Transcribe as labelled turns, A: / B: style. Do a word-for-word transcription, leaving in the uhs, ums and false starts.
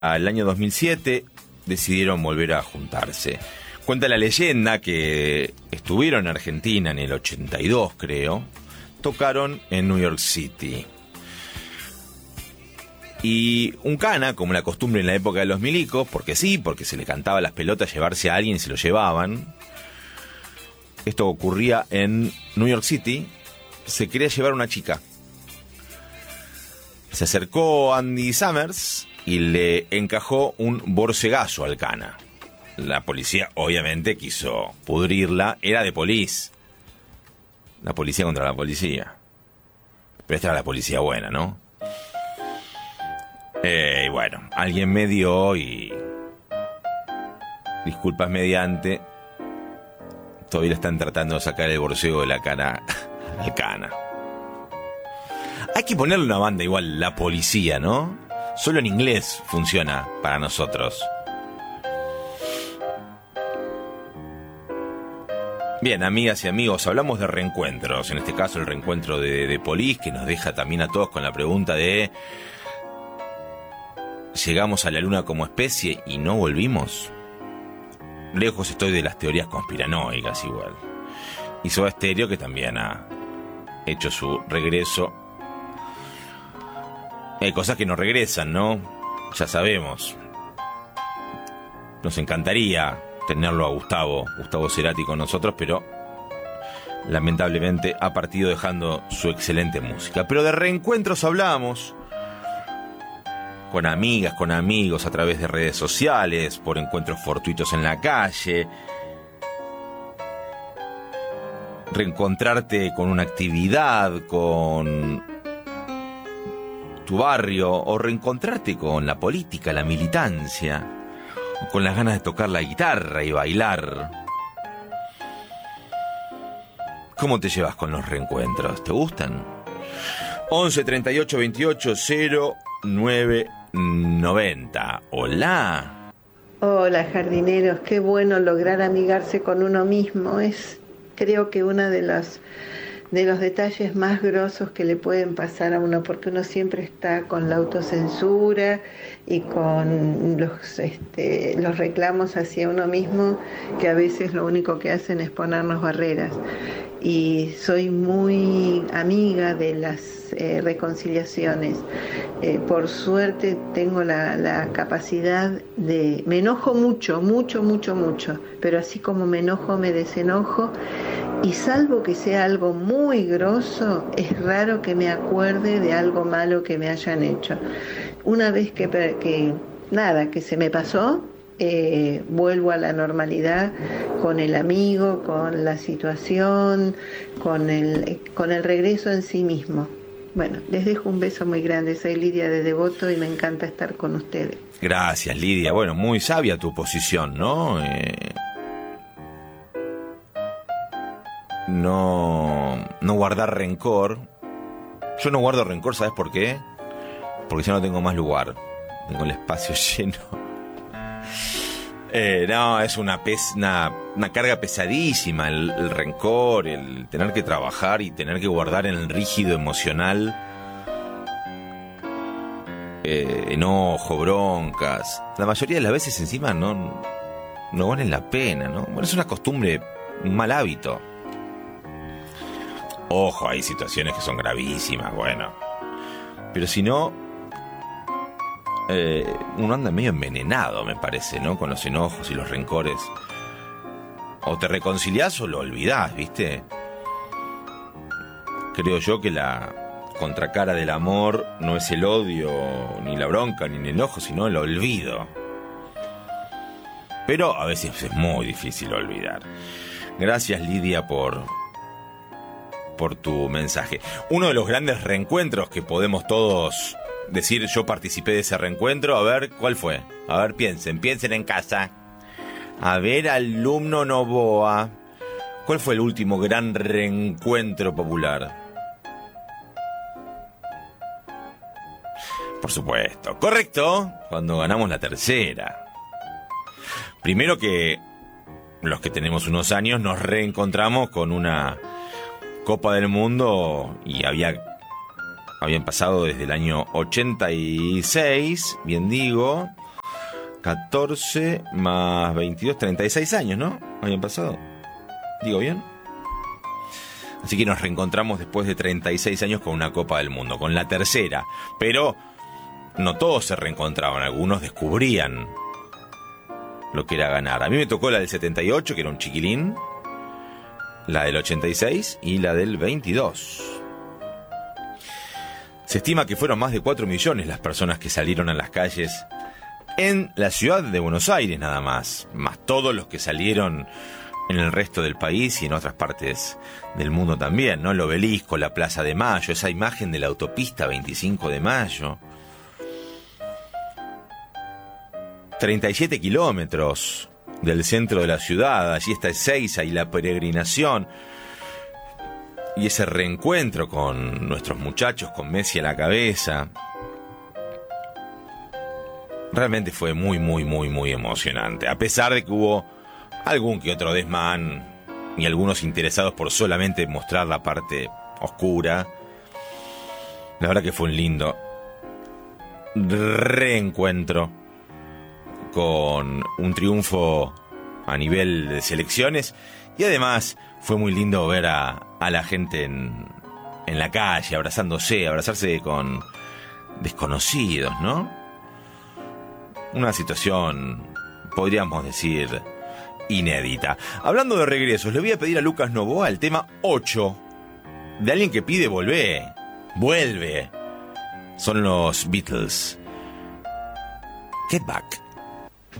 A: Al año dos mil siete decidieron volver a juntarse. Cuenta la leyenda que estuvieron en Argentina en el ochenta y dos, creo. Tocaron en New York City. Y un cana, como la costumbre en la época de los milicos, porque sí, porque se le cantaba las pelotas llevarse a alguien y se lo llevaban. Esto ocurría en New York City. Se quería llevar a una chica. Se acercó Andy Summers y le encajó un borcegazo al cana. La policía obviamente quiso pudrirla. Era de polis. La policía contra la policía. Pero esta era la policía buena, ¿no? Eh, y bueno, alguien me dio y... disculpas mediante... todavía le están tratando de sacar el borcego de la cara al cana. Hay que ponerle una banda igual, La Policía, ¿no? Solo en inglés funciona para nosotros. Bien, amigas y amigos, hablamos de reencuentros. En este caso el reencuentro de, de Polis, que nos deja también a todos con la pregunta de... ¿llegamos a la luna como especie y no volvimos? Lejos estoy de las teorías conspiranoicas igual. Y Soda Stereo, que también ha hecho su regreso. Hay cosas que no regresan, ¿no? Ya sabemos. Nos encantaría tenerlo a Gustavo, Gustavo Cerati con nosotros, pero lamentablemente ha partido dejando su excelente música. Pero de reencuentros hablamos con amigas, con amigos, a través de redes sociales, por encuentros fortuitos en la calle. Reencontrarte con una actividad, con tu barrio, o reencontrarte con la política, la militancia, o con las ganas de tocar la guitarra y bailar. ¿Cómo te llevas con los reencuentros? ¿Te gustan? once treinta y ocho veintiocho cero nueve noventa. Hola.
B: Hola, jardineros. Qué bueno lograr amigarse con uno mismo. Es, creo que uno de los de los detalles más grosos que le pueden pasar a uno, porque uno siempre está con la autocensura y con los este, los reclamos hacia uno mismo, que a veces lo único que hacen es ponernos barreras. Y soy muy amiga de las eh, reconciliaciones. Eh, por suerte tengo la, la capacidad de... Me enojo mucho, mucho, mucho, mucho, pero así como me enojo, me desenojo, y salvo que sea algo muy grosso, es raro que me acuerde de algo malo que me hayan hecho. Una vez que, que nada, que se me pasó, Eh, vuelvo a la normalidad con el amigo, con la situación, con el, con el regreso en sí mismo. Bueno, les dejo un beso muy grande. Soy Lidia de Devoto y me encanta estar con ustedes.
A: Gracias, Lidia. Bueno, muy sabia tu posición, ¿no? Eh, no, no guardar rencor. Yo no guardo rencor, ¿sabes por qué? Porque ya no tengo más lugar. Tengo el espacio lleno. Eh, no, es una, pes, una, una carga pesadísima el, el rencor, el tener que trabajar y tener que guardar en el rígido emocional eh, enojo, broncas. La mayoría de las veces encima no, no valen la pena, ¿no? Bueno, es una costumbre, un mal hábito. Ojo, hay situaciones que son gravísimas, bueno. Pero si no... Eh, uno anda medio envenenado, me parece, ¿no? Con los enojos y los rencores. O te reconciliás o lo olvidás, ¿viste? Creo yo que la contracara del amor no es el odio, ni la bronca, ni el enojo, sino el olvido. Pero a veces es muy difícil olvidar. Gracias, Lidia, por, por tu mensaje. Uno de los grandes reencuentros que podemos todos... decir, yo participé de ese reencuentro. A ver, ¿cuál fue? A ver, piensen, piensen en casa. A ver, alumno Novoa, ¿cuál fue el último gran reencuentro popular? Por supuesto, correcto, cuando ganamos la tercera. Primero que los que tenemos unos años nos reencontramos con una Copa del Mundo y había... habían pasado desde el año ochenta y seis, bien digo, catorce más veintidós, treinta y seis años, ¿no? Año pasado. ¿Digo bien? Así que nos reencontramos después de treinta y seis años con una Copa del Mundo, con la tercera. Pero no todos se reencontraban, algunos descubrían lo que era ganar. A mí me tocó la del setenta y ocho, que era un chiquilín, la del ochenta y seis y la del veintidós. Se estima que fueron más de cuatro millones las personas que salieron a las calles en la ciudad de Buenos Aires nada más, más todos los que salieron en el resto del país y en otras partes del mundo también, ¿no? El Obelisco, la Plaza de Mayo, esa imagen de la autopista veinticinco de mayo. treinta y siete kilómetros del centro de la ciudad, allí está Ezeiza y la peregrinación. Y ese reencuentro con nuestros muchachos, con Messi a la cabeza. Realmente fue muy, muy, muy, muy emocionante. A pesar de que hubo algún que otro desmán y algunos interesados por solamente mostrar la parte oscura. La verdad que fue un lindo reencuentro con un triunfo a nivel de selecciones. Y además fue muy lindo ver a, a la gente en, en la calle, abrazándose, abrazarse con desconocidos, ¿no? Una situación, podríamos decir, inédita. Hablando de regresos, le voy a pedir a Lucas Novoa el tema ocho, de alguien que pide volver, vuelve. Son los Beatles. Get Back.